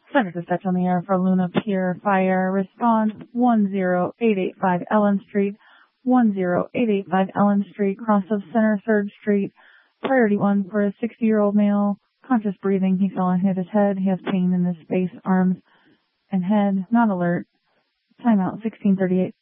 Center dispatch on the air for Luna Pier Fire. Respond 10885 Ellen Street. 10885 Ellen Street, cross of Center 3rd Street. Priority 1 for a 60-year-old male. Conscious breathing. He fell and hit his head. He has pain in his face, arms, and head. Not alert. Timeout 1638.